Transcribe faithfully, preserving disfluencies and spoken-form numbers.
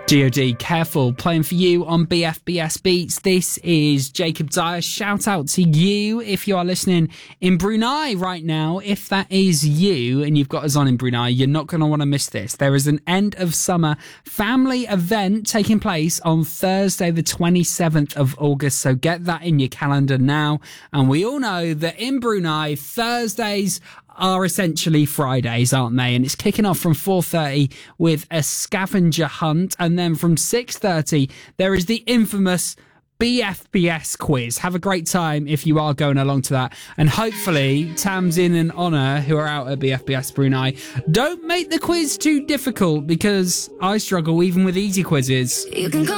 G O D, Careful, playing for you on B F B S Beats. This is Jacob Dyer. Shout out to you if you are listening in Brunei right now. If that is you and you've got us on in Brunei, you're not going to want to miss this. There is an end of summer family event taking place on Thursday, the twenty-seventh of August. So get that in your calendar now. And we all know that in Brunei, Thursdays are essentially Fridays, aren't they? And it's kicking off from four thirty with a scavenger hunt. And then from six thirty, there is the infamous B F B S quiz. Have a great time if you are going along to that. And hopefully, Tamzin and Honor, who are out at B F B S Brunei, don't make the quiz too difficult, because I struggle even with easy quizzes. You can call